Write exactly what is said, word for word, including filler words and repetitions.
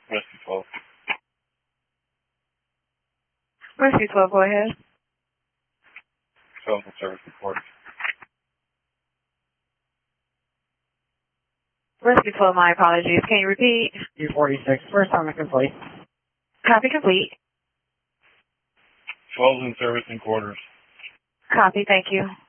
Rescue twelve. Rescue twelve, go ahead. twelve in service and quarters. Rescue twelve, my apologies. Can you repeat? U forty-six, first time complete. Copy complete. twelve in service and quarters. Copy, thank you.